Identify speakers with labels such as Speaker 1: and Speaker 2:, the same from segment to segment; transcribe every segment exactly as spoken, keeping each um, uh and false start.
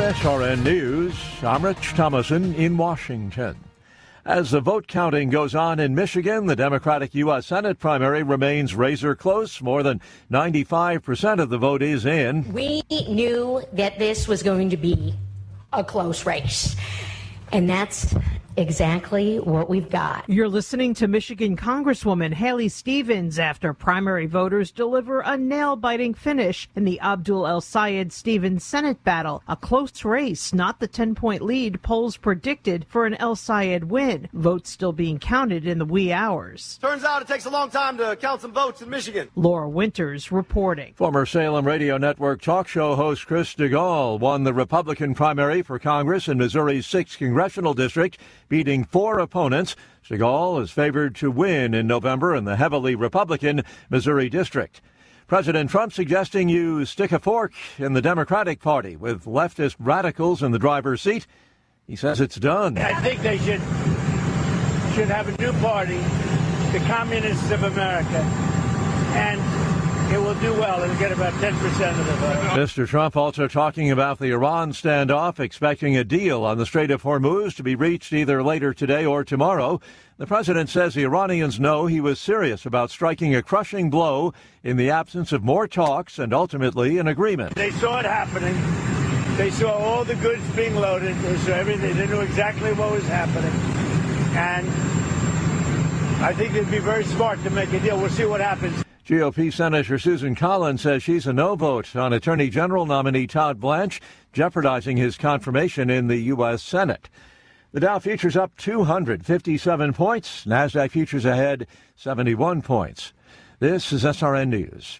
Speaker 1: S R N News, I'm Rich Thomason in Washington. As the vote counting goes on in Michigan, the Democratic U S Senate primary remains razor close. More than ninety-five percent of the vote is in.
Speaker 2: We knew that this was going to be a close race, and that's exactly what we've got.
Speaker 3: You're listening to Michigan Congresswoman Haley Stevens after primary voters deliver a nail-biting finish in the Abdul El Sayed-Stevens Senate battle. A close race, not the ten-point lead polls predicted for an El Sayed win. Votes still being counted in the wee hours.
Speaker 4: Turns out it takes a long time to count some votes in Michigan.
Speaker 3: Laura Winters reporting.
Speaker 1: Former Salem Radio Network talk show host Chris DeGaulle won the Republican primary for Congress in Missouri's sixth congressional district, beating four opponents. DeGaulle is favored to win in November in the heavily Republican Missouri district. President Trump suggesting you stick a fork in the Democratic Party with leftist radicals in the driver's seat. He says it's done.
Speaker 5: I think they should should have a new party, the Communists of America, and it will do well. It'll get about ten percent of the vote.
Speaker 1: Mister Trump also talking about the Iran standoff, expecting a deal on the Strait of Hormuz to be reached either later today or tomorrow. The president says the Iranians know he was serious about striking a crushing blow in the absence of more talks and ultimately an agreement.
Speaker 5: They saw it happening. They saw all the goods being loaded. They saw everything. They knew exactly what was happening. And I think it'd be very smart to make a deal. We'll see what happens.
Speaker 1: G O P Senator Susan Collins says she's a no vote on Attorney General nominee Todd Blanche, jeopardizing his confirmation in the U S. Senate. The Dow futures up two hundred fifty-seven points. NASDAQ futures ahead seventy-one points. This is S R N News.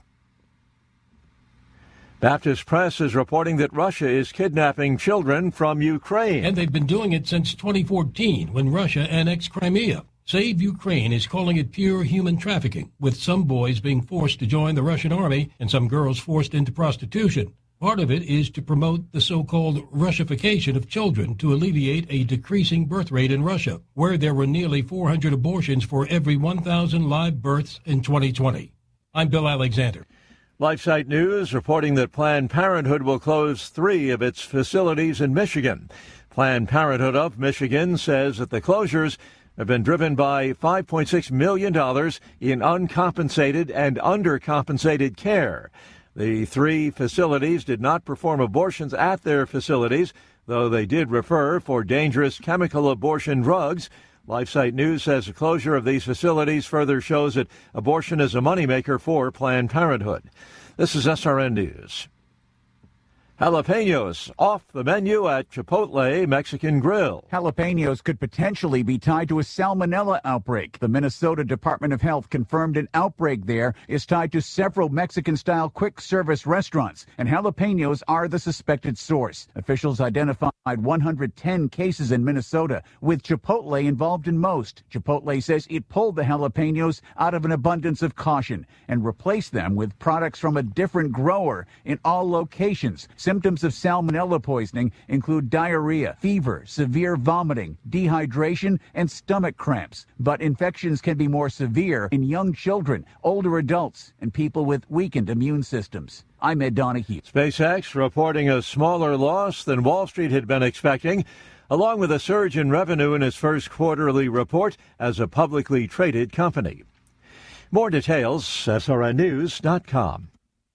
Speaker 1: Baptist Press is reporting that Russia is kidnapping children from Ukraine.
Speaker 6: And they've been doing it since twenty fourteen, when Russia annexed Crimea. Save Ukraine is calling it pure human trafficking, with some boys being forced to join the Russian army and some girls forced into prostitution. Part of it is to promote the so-called Russification of children to alleviate a decreasing birth rate in Russia, where there were nearly four hundred abortions for every one thousand live births in twenty twenty. I'm Bill Alexander.
Speaker 1: LifeSite News reporting that Planned Parenthood will close three of its facilities in Michigan. Planned Parenthood of Michigan says that the closures have been driven by five point six million dollars in uncompensated and undercompensated care. The three facilities did not perform abortions at their facilities, though they did refer for dangerous chemical abortion drugs. LifeSite News says the closure of these facilities further shows that abortion is a moneymaker for Planned Parenthood. This is S R N News. Jalapenos off the menu at Chipotle Mexican Grill.
Speaker 7: Jalapenos could potentially be tied to a salmonella outbreak. The Minnesota Department of Health confirmed an outbreak there is tied to several Mexican-style quick-service restaurants, and jalapenos are the suspected source. Officials identified one hundred ten cases in Minnesota, with Chipotle involved in most. Chipotle says it pulled the jalapenos out of an abundance of caution and replaced them with products from a different grower in all locations. Symptoms of salmonella poisoning include diarrhea, fever, severe vomiting, dehydration, and stomach cramps. But infections can be more severe in young children, older adults, and people with weakened immune systems. I'm Ed Donahue.
Speaker 1: SpaceX reporting a smaller loss than Wall Street had been expecting, along with a surge in revenue in its first quarterly report as a publicly traded company. More details, S R N news dot com.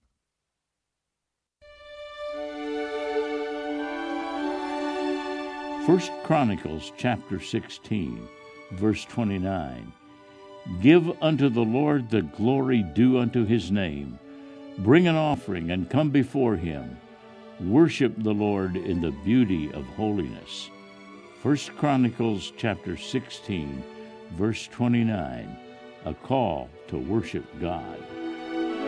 Speaker 8: First Chronicles chapter sixteen, verse twenty-nine. Give unto the Lord the glory due unto his name. Bring an offering and come before him. Worship the Lord in the beauty of holiness. First Chronicles chapter sixteen, verse twenty-nine. A call to worship God.